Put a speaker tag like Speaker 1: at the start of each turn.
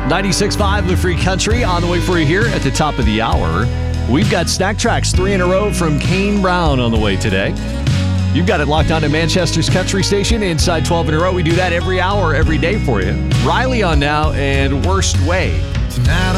Speaker 1: 96.5 The Free Country on the way for you here at the top of the hour. We've got Snack Tracks 3 in a row from Kane Brown on the way today. You've got it locked on to Manchester's Country Station inside 12 in a row. We do that every hour, every day for you. Riley on now and Worst Way.
Speaker 2: Tonight